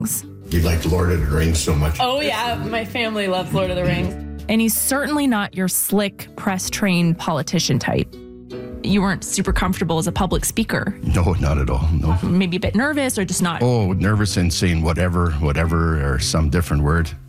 You like Lord of the Rings so much? Oh, yeah. My family loves Lord of the Rings. And he's certainly not your slick, press-trained politician type. You weren't super comfortable as a public speaker. No, not at all. No. Maybe a bit nervous or just not. Oh, nervous and saying whatever, or some different word.